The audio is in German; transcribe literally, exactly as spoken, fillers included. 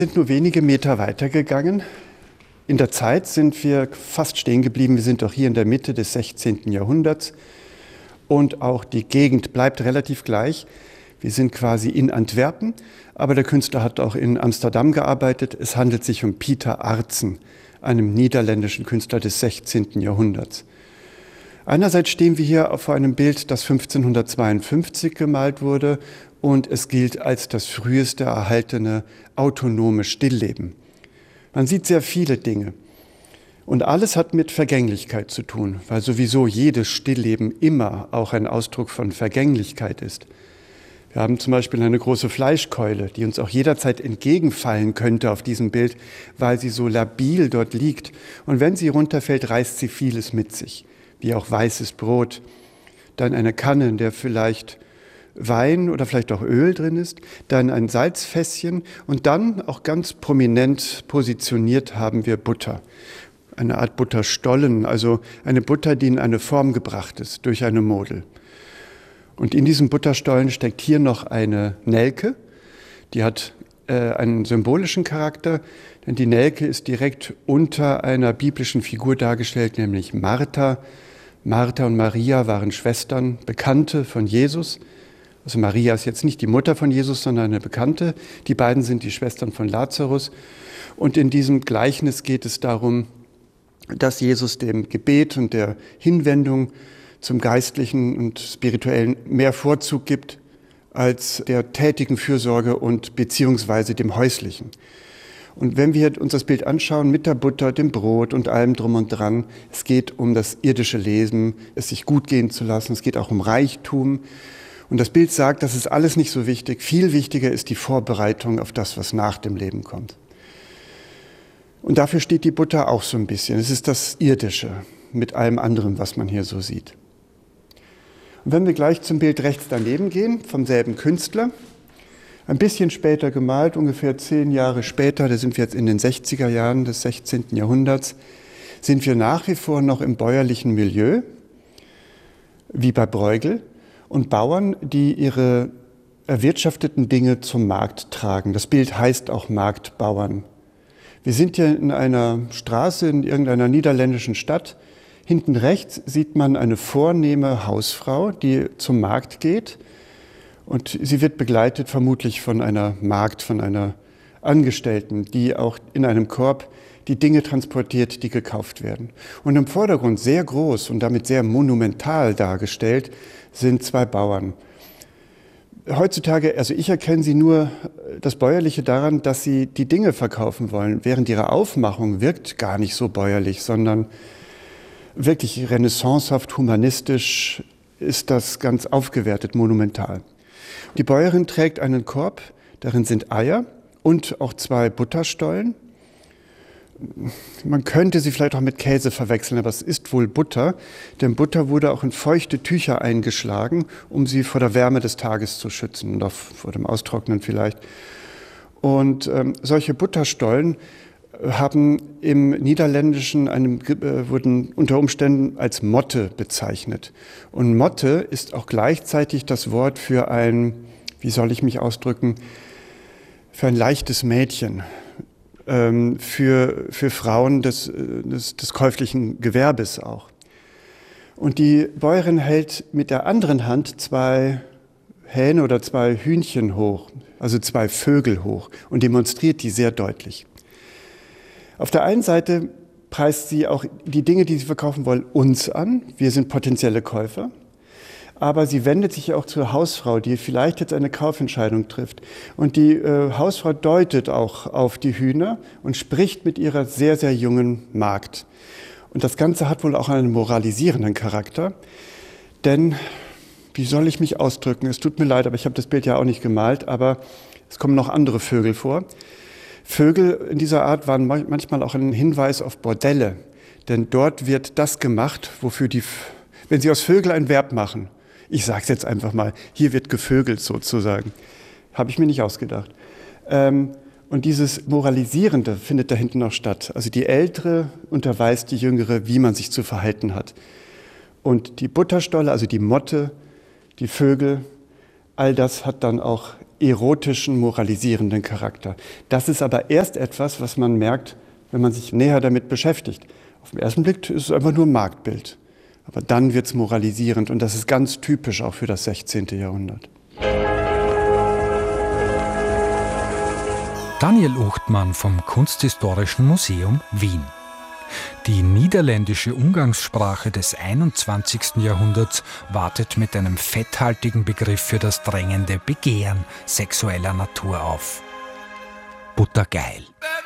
Wir sind nur wenige Meter weitergegangen. In der Zeit sind wir fast stehen geblieben. Wir sind doch hier in der Mitte des sechzehnten Jahrhunderts und auch die Gegend bleibt relativ gleich. Wir sind quasi in Antwerpen, aber der Künstler hat auch in Amsterdam gearbeitet. Es handelt sich um Pieter Artsen, einem niederländischen Künstler des sechzehnten Jahrhunderts. Einerseits stehen wir hier vor einem Bild, das fünfzehnhundertzweiundfünfzig gemalt wurde und es gilt als das früheste erhaltene autonome Stillleben. Man sieht sehr viele Dinge und alles hat mit Vergänglichkeit zu tun, weil sowieso jedes Stillleben immer auch ein Ausdruck von Vergänglichkeit ist. Wir haben zum Beispiel eine große Fleischkeule, die uns auch jederzeit entgegenfallen könnte auf diesem Bild, weil sie so labil dort liegt. Und wenn sie runterfällt, reißt sie vieles mit sich, wie auch weißes Brot. Dann eine Kanne, in der vielleicht Wein oder vielleicht auch Öl drin ist. Dann ein Salzfässchen und dann auch ganz prominent positioniert haben wir Butter. Eine Art Butterstollen, also eine Butter, die in eine Form gebracht ist durch eine Model. Und in diesem Butterstollen steckt hier noch eine Nelke, die hat äh, einen symbolischen Charakter, denn die Nelke ist direkt unter einer biblischen Figur dargestellt, nämlich Martha. Martha und Maria waren Schwestern, Bekannte von Jesus. Also Maria ist jetzt nicht die Mutter von Jesus, sondern eine Bekannte. Die beiden sind die Schwestern von Lazarus. Und in diesem Gleichnis geht es darum, dass Jesus dem Gebet und der Hinwendung zum Geistlichen und Spirituellen mehr Vorzug gibt als der tätigen Fürsorge und beziehungsweise dem Häuslichen. Und wenn wir uns das Bild anschauen mit der Butter, dem Brot und allem drum und dran, es geht um das irdische Leben, es sich gut gehen zu lassen, es geht auch um Reichtum. Und das Bild sagt, das ist alles nicht so wichtig, viel wichtiger ist die Vorbereitung auf das, was nach dem Leben kommt. Und dafür steht die Butter auch so ein bisschen, es ist das Irdische mit allem anderen, was man hier so sieht. Und wenn wir gleich zum Bild rechts daneben gehen, vom selben Künstler, ein bisschen später gemalt, ungefähr zehn Jahre später, da sind wir jetzt in den sechziger Jahren des sechzehnten Jahrhunderts, sind wir nach wie vor noch im bäuerlichen Milieu, wie bei Bruegel, und Bauern, die ihre erwirtschafteten Dinge zum Markt tragen. Das Bild heißt auch Marktbauern. Wir sind hier in einer Straße in irgendeiner niederländischen Stadt. Hinten rechts sieht man eine vornehme Hausfrau, die zum Markt geht. Und sie wird begleitet vermutlich von einer Magd, von einer Angestellten, die auch in einem Korb die Dinge transportiert, die gekauft werden. Und im Vordergrund sehr groß und damit sehr monumental dargestellt sind zwei Bauern. Heutzutage, also ich erkenne sie nur das Bäuerliche daran, dass sie die Dinge verkaufen wollen. Während ihrer Aufmachung wirkt gar nicht so bäuerlich, sondern wirklich renaissancehaft, humanistisch ist das ganz aufgewertet, monumental. Die Bäuerin trägt einen Korb, darin sind Eier und auch zwei Butterstollen. Man könnte sie vielleicht auch mit Käse verwechseln, aber es ist wohl Butter, denn Butter wurde auch in feuchte Tücher eingeschlagen, um sie vor der Wärme des Tages zu schützen und auch vor dem Austrocknen vielleicht. Und ähm, solche Butterstollen haben im Niederländischen einem, äh, wurden unter Umständen als Motte bezeichnet. Und Motte ist auch gleichzeitig das Wort für ein, wie soll ich mich ausdrücken, für ein leichtes Mädchen, ähm, für, für Frauen des, des, des käuflichen Gewerbes auch. Und die Bäuerin hält mit der anderen Hand zwei Hähne oder zwei Hühnchen hoch, also zwei Vögel hoch und demonstriert die sehr deutlich. Auf der einen Seite preist sie auch die Dinge, die sie verkaufen wollen, uns an. Wir sind potenzielle Käufer. Aber sie wendet sich auch zur Hausfrau, die vielleicht jetzt eine Kaufentscheidung trifft. Und die äh, Hausfrau deutet auch auf die Hühner und spricht mit ihrer sehr, sehr jungen Magd. Und das Ganze hat wohl auch einen moralisierenden Charakter. Denn, wie soll ich mich ausdrücken? Es tut mir leid, aber ich habe das Bild ja auch nicht gemalt, aber es kommen noch andere Vögel vor. Vögel in dieser Art waren manchmal auch ein Hinweis auf Bordelle, denn dort wird das gemacht, wofür die, wenn Sie aus Vögel ein Verb machen, ich sage es jetzt einfach mal, hier wird gevögelt sozusagen, habe ich mir nicht ausgedacht. Ähm, und dieses Moralisierende findet da hinten noch statt. Also die Ältere unterweist die Jüngere, wie man sich zu verhalten hat. Und die Butterstolle, also die Motte, die Vögel, all das hat dann auch erotischen, moralisierenden Charakter. Das ist aber erst etwas, was man merkt, wenn man sich näher damit beschäftigt. Auf den ersten Blick ist es einfach nur ein Marktbild. Aber dann wird es moralisierend und das ist ganz typisch auch für das sechzehnte Jahrhundert. Daniel Uchtmann vom Kunsthistorischen Museum Wien. Die niederländische Umgangssprache des einundzwanzigsten Jahrhunderts wartet mit einem fetthaltigen Begriff für das drängende Begehren sexueller Natur auf. Buttergeil.